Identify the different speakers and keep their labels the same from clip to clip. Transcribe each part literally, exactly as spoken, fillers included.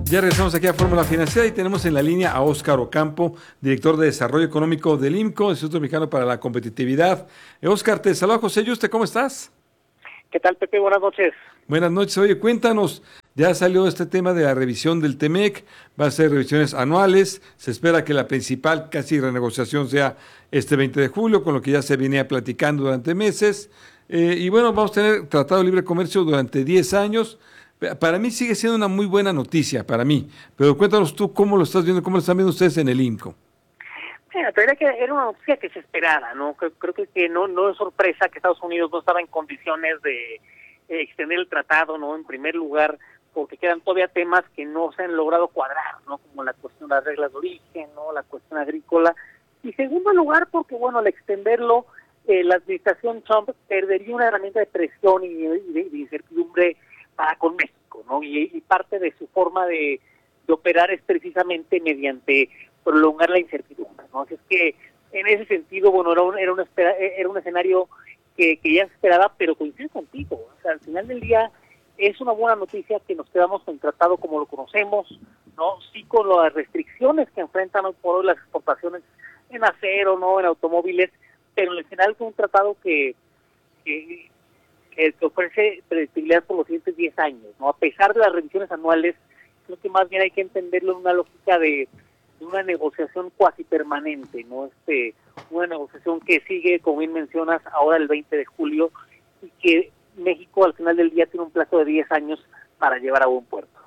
Speaker 1: Ya regresamos aquí a Fórmula Financiera y tenemos en la línea a Óscar Ocampo, director de Desarrollo Económico del IMCO, Instituto Mexicano para la Competitividad. Eh, Óscar, te saluda José Yuste, ¿cómo estás?
Speaker 2: ¿Qué tal, Pepe? Buenas noches.
Speaker 1: Buenas noches. Oye, cuéntanos, ya salió este tema de la revisión del TEMEC, va a ser revisiones anuales, se espera que la principal casi renegociación sea este veinte de julio, con lo que ya se venía platicando durante meses. Eh, y bueno, vamos a tener Tratado de Libre Comercio durante diez años. Para mí sigue siendo una muy buena noticia, para mí. Pero cuéntanos tú cómo lo estás viendo, cómo lo están viendo ustedes en el IMCO.
Speaker 2: Sí, la verdad que era una noticia que se esperaba, ¿no? Creo, creo que, que no, no es sorpresa que Estados Unidos no estaba en condiciones de eh, extender el tratado, ¿no? En primer lugar, porque quedan todavía temas que no se han logrado cuadrar, ¿no? Como la cuestión de las reglas de origen, ¿no? La cuestión agrícola. Y segundo lugar, porque, bueno, al extenderlo, eh, la administración Trump perdería una herramienta de presión y de, de, de incertidumbre para con México, ¿no? Y, y parte de su forma de, de operar es precisamente mediante prolongar la incertidumbre, ¿no? Así es que en ese sentido, bueno, era un, era un, espera, era un escenario que, que ya se esperaba, pero coincido contigo, o sea, al final del día es una buena noticia que nos quedamos con el tratado como lo conocemos, ¿no? Sí, con las restricciones que enfrentan hoy por hoy las exportaciones en acero, ¿no? En automóviles, pero en general fue un tratado que, que que ofrece predictibilidad por los siguientes diez años, ¿no? A pesar de las revisiones anuales, creo que más bien hay que entenderlo en una lógica de, de una negociación cuasi permanente, ¿no? Este, una negociación que sigue, como bien mencionas, ahora el veinte de julio, y que México al final del día tiene un plazo de diez años para llevar a buen puerto.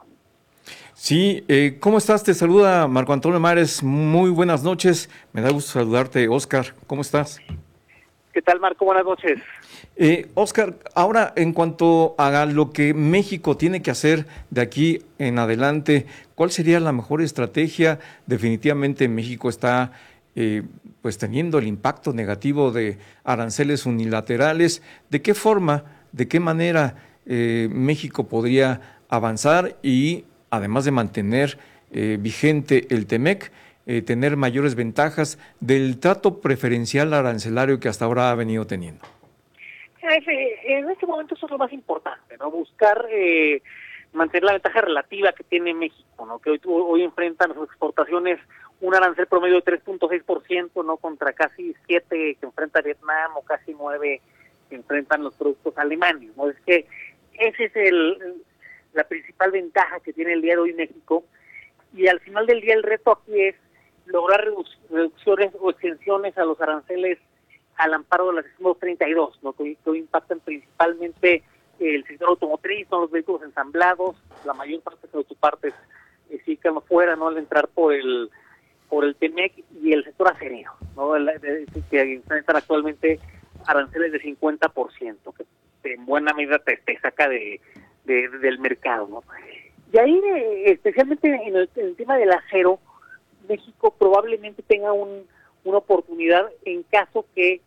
Speaker 3: Sí, eh, ¿cómo estás? Te saluda Marco Antonio Mares, muy buenas noches, me da gusto saludarte, Óscar, ¿cómo estás?
Speaker 2: ¿Qué tal, Marco? Buenas noches.
Speaker 3: Eh, Óscar, ahora en cuanto a lo que México tiene que hacer de aquí en adelante, ¿cuál sería la mejor estrategia? Definitivamente México está eh, pues teniendo el impacto negativo de aranceles unilaterales. ¿De qué forma, de qué manera eh, México podría avanzar y además de mantener eh, vigente el TEMEC, eh, tener mayores ventajas del trato preferencial arancelario que hasta ahora ha venido teniendo?
Speaker 2: En este momento eso es lo más importante, ¿no? Buscar eh, mantener la ventaja relativa que tiene México, ¿no? Que hoy, hoy enfrentan sus exportaciones un arancel promedio de tres punto seis por ciento, ¿no? Contra casi siete que enfrenta Vietnam o casi nueve que enfrentan los productos alemanes, ¿no? Es que ese es el, la principal ventaja que tiene el día de hoy México, y al final del día el reto aquí es lograr reduc- reducciones o extensiones a los aranceles al amparo de la sección doscientos treinta y dos, ¿no? que, que impactan principalmente el sector automotriz, ¿no? Los vehículos ensamblados, la mayor parte de sus partes eh, sí quedan fuera, ¿no? Al entrar por el por el TEMEC, y el sector acerero, ¿no? El, de, de, que enfrentan actualmente aranceles de cincuenta por ciento, que en buena medida te, te saca de, de, de del mercado, ¿no? Y ahí, eh, especialmente en el, en el tema del acero, México probablemente tenga un, una oportunidad en caso que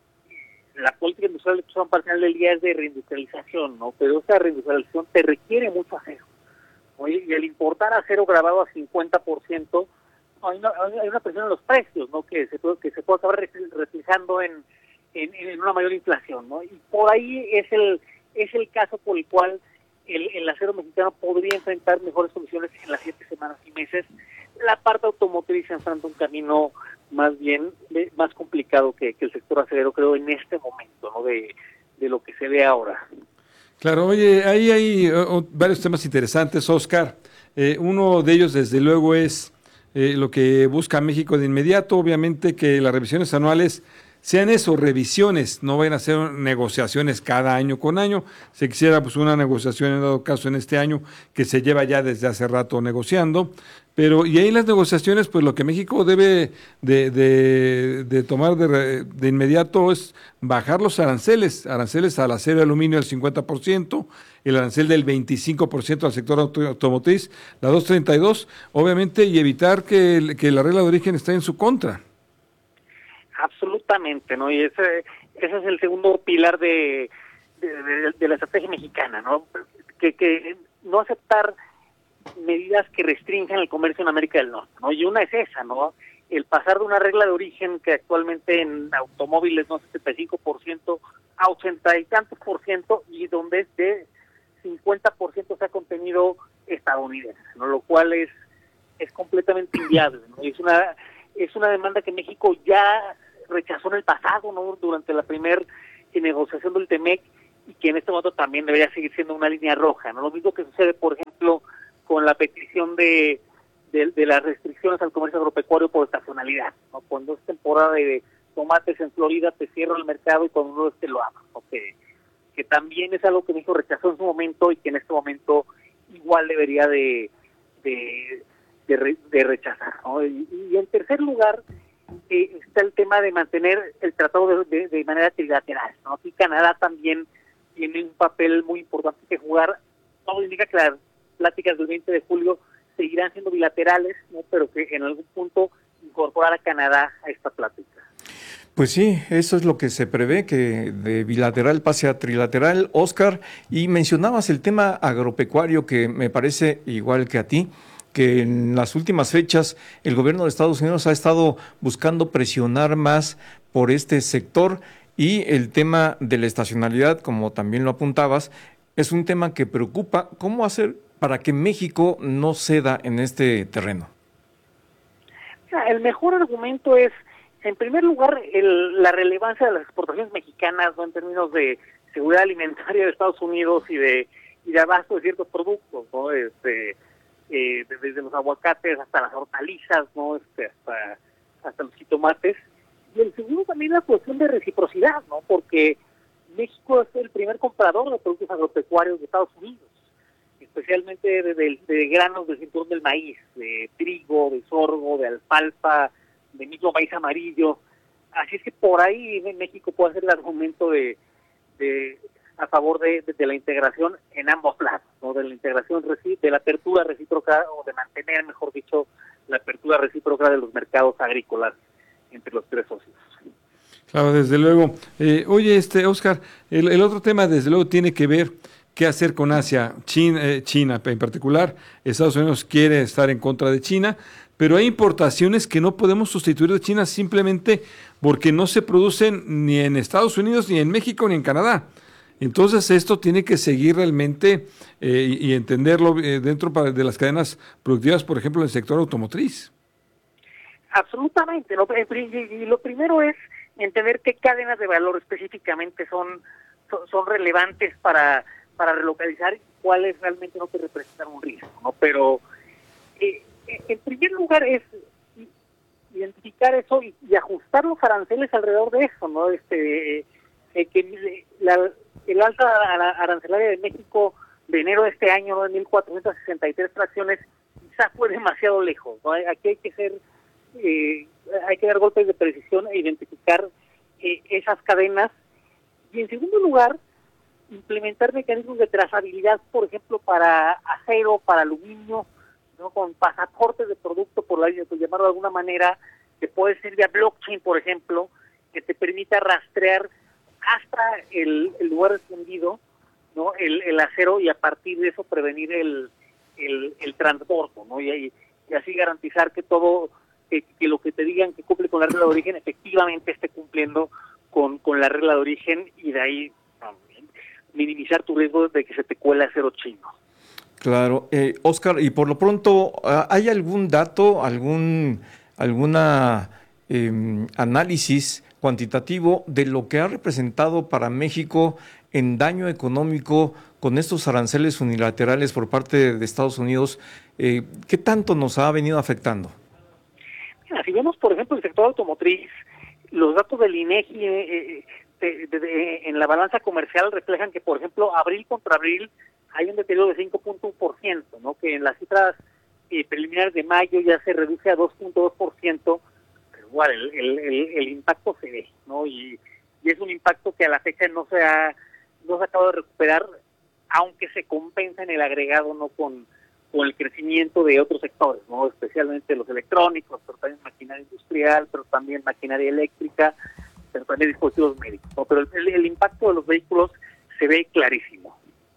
Speaker 2: la política industrial de Trump al final del día es de reindustrialización, ¿no? Pero esa reindustrialización te requiere mucho acero, ¿no? Y, y el importar acero grabado a cincuenta por ciento, hay una, hay una presión en los precios, ¿no? Que se puede, que se puede acabar reflejando en, en, en una mayor inflación, ¿no? Y por ahí es el es el caso por el cual el, el acero mexicano podría enfrentar mejores soluciones en las siete semanas y meses. La parte automotriz enfrenta un camino más bien de, más complicado que, que el sector acerero, creo, en este momento, ¿no? De, de lo que se ve ahora.
Speaker 1: Claro, oye, ahí hay uh, varios temas interesantes, Óscar. Eh, uno de ellos, desde luego, es eh, lo que busca México de inmediato, obviamente que las revisiones anuales sean eso, revisiones, no vayan a ser negociaciones cada año con año. Se quisiera pues una negociación en dado caso en este año que se lleva ya desde hace rato negociando, pero y ahí las negociaciones pues lo que México debe de, de, de tomar de, de inmediato es bajar los aranceles, aranceles al acero y aluminio del cincuenta por ciento, el arancel del veinticinco por ciento al sector auto, automotriz, la doscientos treinta y dos, obviamente, y evitar que, que la regla de origen esté en su contra.
Speaker 2: Absolutamente, ¿no? Y ese ese es el segundo pilar de, de, de, de la estrategia mexicana, ¿no? Que, que no aceptar medidas que restrinjan el comercio en América del Norte, ¿no? Y una es esa, ¿no? El pasar de una regla de origen que actualmente en automóviles, ¿no? setenta y cinco por ciento a ochenta y tantos por ciento, y donde es de cincuenta por ciento se ha contenido estadounidense, ¿no? Lo cual es es completamente inviable, ¿no? Es una es una demanda que México ya rechazó en el pasado, ¿no? Durante la primera negociación del TEMEC, y que en este momento también debería seguir siendo una línea roja, ¿no? Lo mismo que sucede, por ejemplo, con la petición de de, de las restricciones al comercio agropecuario por estacionalidad, ¿no? Cuando es temporada de tomates en Florida te cierra el mercado y cuando no es te lo abro, ¿no? que, que también es algo que México rechazó en su momento y que en este momento igual debería de de, de, re, de rechazar, ¿no? Y, y en tercer lugar eh, está el tema de mantener el tratado de, de, de manera trilateral, ¿no? Aquí Canadá también tiene un papel muy importante que jugar. Todo indica que las pláticas del veinte de julio seguirán siendo bilaterales, ¿no? Pero que en algún punto incorporar a Canadá a esta plática.
Speaker 3: Pues sí, eso es lo que se prevé, que de bilateral pase a trilateral, Óscar, y mencionabas el tema agropecuario, que me parece igual que a ti, que en las últimas fechas el gobierno de Estados Unidos ha estado buscando presionar más por este sector, y el tema de la estacionalidad, como también lo apuntabas, es un tema que preocupa. ¿Cómo hacer para que México no ceda en este terreno?
Speaker 2: El mejor argumento es, en primer lugar, el, la relevancia de las exportaciones mexicanas, ¿no? En términos de seguridad alimentaria de Estados Unidos y de y de abasto de ciertos productos, ¿no? Este, eh, desde los aguacates hasta las hortalizas, ¿no? Este, hasta hasta los jitomates. Y el segundo también la cuestión de reciprocidad, ¿no? Porque México es el primer comprador de productos agropecuarios de Estados Unidos, especialmente de, de, de granos del cinturón del maíz, de trigo, de sorgo, de alfalfa, de mismo maíz amarillo. Así es que por ahí en México puede ser el argumento de, de a favor de, de, de la integración en ambos lados, ¿no? De la integración, de la apertura recíproca, o de mantener, mejor dicho, la apertura recíproca de los mercados agrícolas entre los tres socios.
Speaker 1: Claro, desde luego. Eh, oye, este Óscar, el, el otro tema desde luego tiene que ver qué hacer con Asia. China, eh, China en particular, Estados Unidos quiere estar en contra de China, pero hay importaciones que no podemos sustituir de China simplemente porque no se producen ni en Estados Unidos, ni en México, ni en Canadá. Entonces esto tiene que seguir realmente eh, y, y entenderlo eh, dentro de las cadenas productivas, por ejemplo, en el sector automotriz.
Speaker 2: Absolutamente. Lo, y lo primero es entender qué cadenas de valor específicamente son, son, son relevantes para, para relocalizar y cuáles realmente no te representan un riesgo, ¿no? Pero eh, en primer lugar es identificar eso y, y ajustar los aranceles alrededor de eso, ¿no? Este eh, que la, el alza arancelaria de México de enero de este año, ¿no? De mil cuatrocientas sesenta y tres fracciones, quizás fue demasiado lejos, ¿no? Aquí hay que ser eh, hay que dar golpes de precisión e identificar eh, esas cadenas. Y en segundo lugar, implementar mecanismos de trazabilidad, por ejemplo, para acero, para aluminio, ¿no? Con pasaportes de producto, por, la, por llamarlo de alguna manera, que puede ser vía blockchain, por ejemplo, que te permita rastrear hasta el, el lugar escondido, ¿no? El, el acero, y a partir de eso prevenir el, el, el transbordo, ¿no? Y, y así garantizar que todo, que, que lo que te digan que cumple con la regla de origen efectivamente esté cumpliendo con, con la regla de origen, y de ahí también minimizar tu riesgo de que se te cuele acero chino.
Speaker 3: Claro. Eh, Óscar, y por lo pronto, ¿hay algún dato, algún alguna eh, análisis cuantitativo de lo que ha representado para México en daño económico con estos aranceles unilaterales por parte de Estados Unidos? Eh, ¿Qué tanto nos ha venido afectando?
Speaker 2: Mira, si vemos, por ejemplo, el sector automotriz, los datos del INEGI eh, de, de, de, en la balanza comercial reflejan que, por ejemplo, abril contra abril hay un deterioro de cinco punto uno por ciento, ¿no? Que en las cifras eh, preliminares de mayo ya se reduce a dos punto dos por ciento, pero igual el, el, el, el impacto se ve, ¿no? Y, y es un impacto que a la fecha no se ha no se ha acabado de recuperar, aunque se compensa en el agregado, ¿no? Con, con el crecimiento de otros sectores, ¿no? Especialmente los electrónicos, pero también maquinaria industrial, pero también maquinaria eléctrica, pero también dispositivos médicos, ¿no? Pero el, el impacto de los vehículos se ve clarísimo.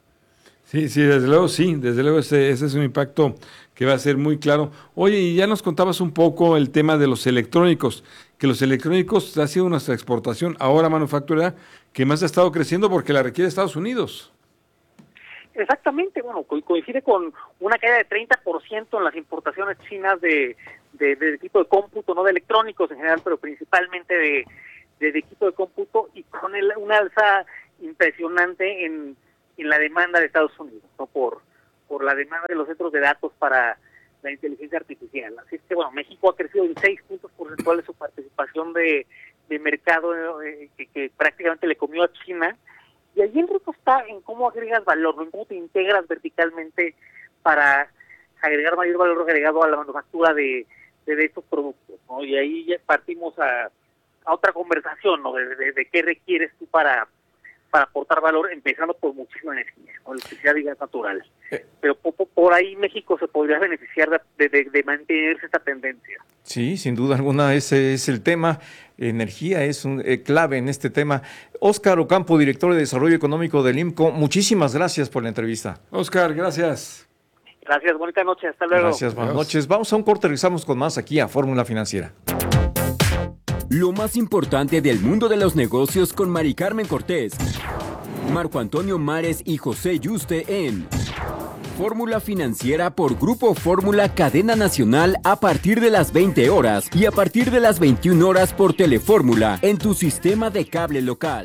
Speaker 1: Sí, sí, desde luego sí, desde luego ese, ese es un impacto que va a ser muy claro. Oye, y ya nos contabas un poco el tema de los electrónicos, que los electrónicos ha sido nuestra exportación ahora manufacturera que más ha estado creciendo porque la requiere Estados Unidos.
Speaker 2: Exactamente, bueno, co- coincide con una caída de treinta por ciento en las importaciones chinas de, de, de equipo de cómputo, no de electrónicos en general, pero principalmente de, de, de equipo de cómputo, y con el, una alza impresionante en, en la demanda de Estados Unidos, ¿no? por, por la demanda de los centros de datos para la inteligencia artificial. Así es que, bueno, México ha crecido en seis puntos porcentuales su participación de, de mercado eh, que, que prácticamente le comió a China. Y allí el reto está en cómo agregas valor, ¿no? En cómo te integras verticalmente para agregar mayor valor agregado a la manufactura de, de, de estos productos, ¿no? Y ahí ya partimos a, a otra conversación, ¿no? De, de, de qué requieres tú para, para aportar valor, empezando por muchísima energía, ¿no? Electricidad y gas natural. Eh. Pero por, por ahí México se podría beneficiar de, de, de mantenerse esta tendencia.
Speaker 3: Sí, sin duda alguna, ese es el tema. Energía es un, eh, clave en este tema. Óscar Ocampo, director de Desarrollo Económico del I M C O, muchísimas gracias por la entrevista.
Speaker 1: Óscar, gracias.
Speaker 2: Gracias, bonita noche, hasta luego.
Speaker 3: Gracias, buenas Adiós. noches. Vamos a un corte, regresamos con más aquí a Fórmula Financiera.
Speaker 4: Lo más importante del mundo de los negocios con Mari Carmen Cortés, Marco Antonio Mares y José Yuste en Fórmula Financiera por Grupo Fórmula Cadena Nacional a partir de las veinte horas y a partir de las veintiuna horas por Telefórmula en tu sistema de cable local.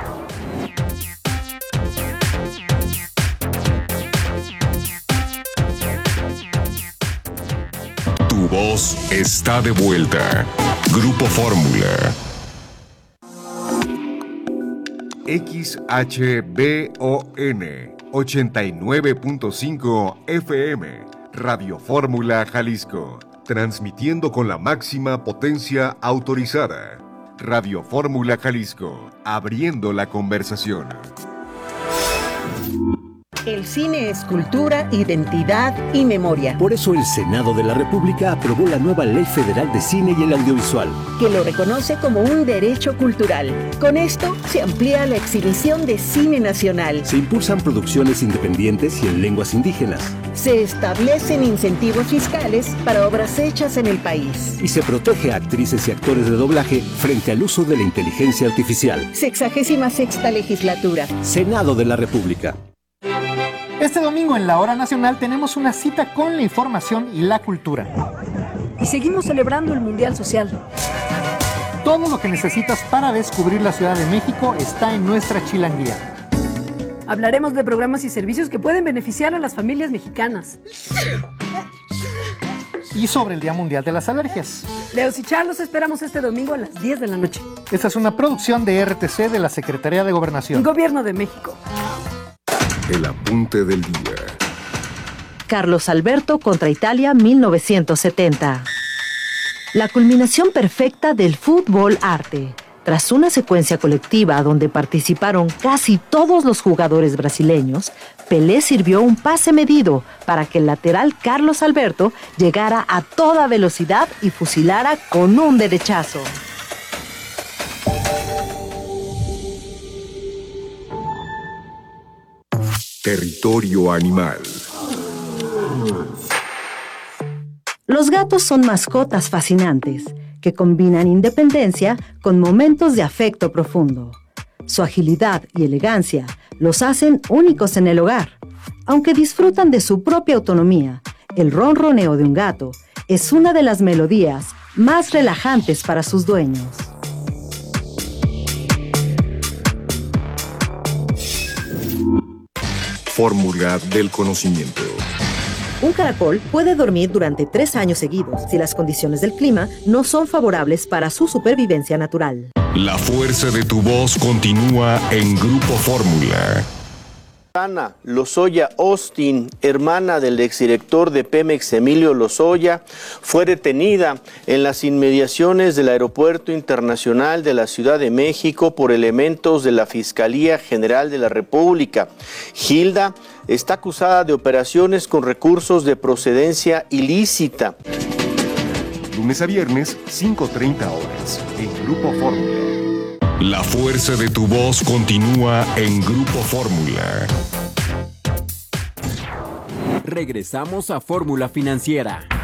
Speaker 5: Tu voz está de vuelta. Grupo Fórmula. X H B O N ochenta y nueve punto cinco F M, Radio Fórmula Jalisco, transmitiendo con la máxima potencia autorizada. Radio Fórmula Jalisco, abriendo la conversación.
Speaker 6: El cine es cultura, identidad y memoria.
Speaker 7: Por eso el Senado de la República aprobó la nueva Ley Federal de Cine y el Audiovisual,
Speaker 6: que lo reconoce como un derecho cultural. Con esto se amplía la exhibición de cine nacional.
Speaker 7: Se impulsan producciones independientes y en lenguas indígenas.
Speaker 6: Se establecen incentivos fiscales para obras hechas en el país.
Speaker 7: Y se protege a actrices y actores de doblaje frente al uso de la inteligencia artificial.
Speaker 6: Sexagésima sexta legislatura.
Speaker 7: Senado de la República.
Speaker 8: Este domingo en la Hora Nacional tenemos una cita con la información y la cultura.
Speaker 9: Y seguimos celebrando el Mundial Social.
Speaker 8: Todo lo que necesitas para descubrir la Ciudad de México está en nuestra chilanguía.
Speaker 9: Hablaremos de programas y servicios que pueden beneficiar a las familias mexicanas.
Speaker 8: Y sobre el Día Mundial de las Alergias.
Speaker 9: Leos y Charlos esperamos este domingo a las diez de la noche.
Speaker 8: Esta es una producción de R T C de la Secretaría de Gobernación.
Speaker 9: Gobierno de México.
Speaker 5: El apunte del día.
Speaker 10: Carlos Alberto contra Italia mil novecientos setenta. La culminación perfecta del fútbol arte. Tras una secuencia colectiva donde participaron casi todos los jugadores brasileños, Pelé sirvió un pase medido para que el lateral Carlos Alberto llegara a toda velocidad y fusilara con un derechazo.
Speaker 5: Territorio animal.
Speaker 10: Los gatos son mascotas fascinantes que combinan independencia con momentos de afecto profundo. Su agilidad y elegancia los hacen únicos en el hogar. Aunque disfrutan de su propia autonomía, el ronroneo de un gato es una de las melodías más relajantes para sus dueños.
Speaker 5: Fórmula del conocimiento.
Speaker 10: Un caracol puede dormir durante tres años seguidos si las condiciones del clima no son favorables para su supervivencia natural.
Speaker 5: La fuerza de tu voz continúa en Grupo Fórmula.
Speaker 11: Ana Lozoya Austin, hermana del exdirector de Pemex Emilio Lozoya, fue detenida en las inmediaciones del Aeropuerto Internacional de la Ciudad de México por elementos de la Fiscalía General de la República. Gilda está acusada de operaciones con recursos de procedencia ilícita.
Speaker 5: Lunes a viernes, cinco treinta horas, en Grupo Fórmula. La fuerza de tu voz continúa en Grupo Fórmula.
Speaker 4: Regresamos a Fórmula Financiera.